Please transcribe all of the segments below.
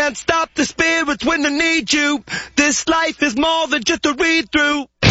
can't stop the spirits when they need you. This life is more than just a read-through. The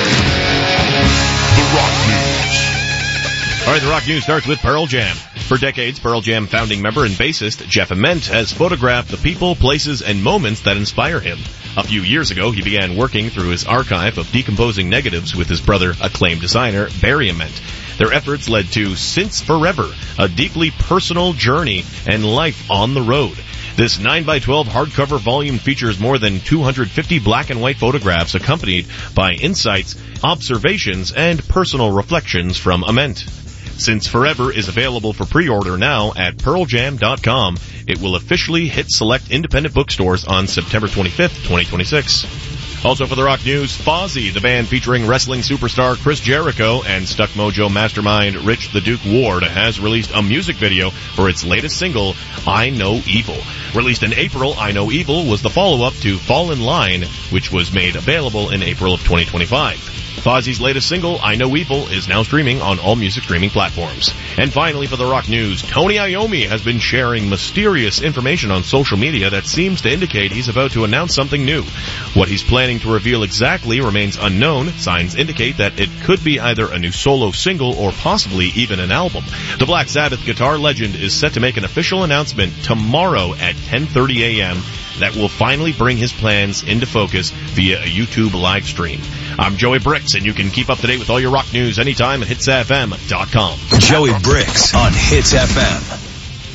Rock News. All right, the Rock News starts with Pearl Jam. For decades, Pearl Jam founding member and bassist Jeff Ament has photographed the people, places, and moments that inspire him. A few years ago, he began working through his archive of decomposing negatives with his brother, acclaimed designer Barry Ament. Their efforts led to Since Forever, a deeply personal journey and life on the road. This 9x12 hardcover volume features more than 250 black and white photographs accompanied by insights, observations, and personal reflections from Ament. Since Forever is available for pre-order now at PearlJam.com. It will officially hit select independent bookstores on September 25th, 2026. Also for the Rock News, Fozzy, the band featuring wrestling superstar Chris Jericho and Stuck Mojo mastermind Rich the Duke Ward, has released a music video for its latest single, I Know Evil. Released in April, I Know Evil was the follow-up to Fall in Line, which was made available in April of 2025. Fozzy's latest single, I Know Evil, is now streaming on all music streaming platforms. And finally, for the Rock News, Tony Iommi has been sharing mysterious information on social media that seems to indicate he's about to announce something new. What he's planning to reveal exactly remains unknown. Signs indicate that it could be either a new solo single or possibly even an album. The Black Sabbath guitar legend is set to make an official announcement tomorrow at 10:30 a.m. that will finally bring his plans into focus via a YouTube live stream. I'm Joey Bricks, and you can keep up to date with all your rock news anytime at hitsfm.com. Joey Bricks on Hits FM.